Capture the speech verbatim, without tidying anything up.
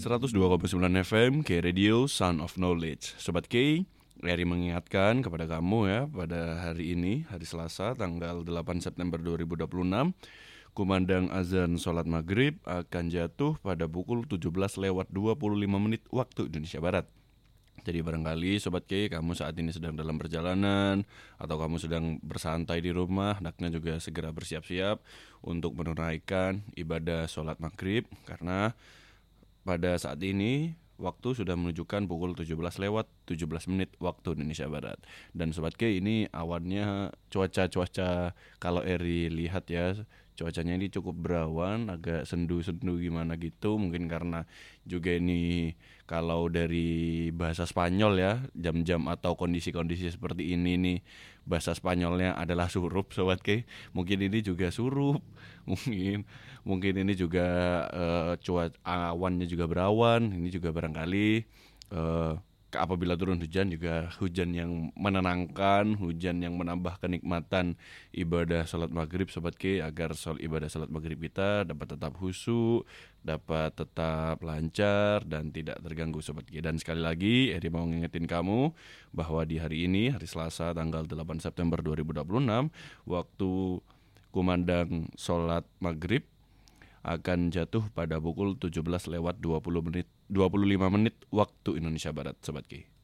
seratus dua koma sembilan F M K Radio Sound of Knowledge. Sobat K, Eri mengingatkan kepada kamu ya, pada hari ini, hari Selasa, tanggal delapan September dua ribu dua puluh enam, kumandang azan sholat maghrib akan jatuh pada pukul tujuh belas lewat dua puluh lima menit waktu Indonesia Barat. Jadi barangkali Sobat K, kamu saat ini sedang dalam perjalanan atau kamu sedang bersantai di rumah, hendaknya juga segera bersiap-siap untuk menunaikan ibadah sholat maghrib, karena pada saat ini waktu sudah menunjukkan pukul tujuh belas lewat tujuh belas menit waktu Indonesia Barat. Dan Sobat K, ini awannya cuaca-cuaca, kalau Eri lihat ya, cuacanya ini cukup berawan, agak sendu-sendu gimana gitu. Mungkin karena juga ini kalau dari bahasa Spanyol ya, jam-jam atau kondisi-kondisi seperti ini nih, bahasa Spanyolnya adalah surup Sobat K. Mungkin ini juga surup. Mungkin mungkin ini juga uh, cuaca awannya juga berawan. Ini juga barangkali uh, apabila turun hujan juga hujan yang menenangkan, hujan yang menambah kenikmatan ibadah salat maghrib Sobat K, agar sol ibadah salat maghrib kita dapat tetap khusyuk, dapat tetap lancar dan tidak terganggu Sobat K. Dan sekali lagi Eri mau ngingetin kamu bahwa di hari ini, hari Selasa tanggal delapan September dua ribu dua puluh enam, waktu kumandang salat maghrib akan jatuh pada pukul tujuh belas lewat dua puluh menit dua puluh lima menit waktu Indonesia Barat Sobat K.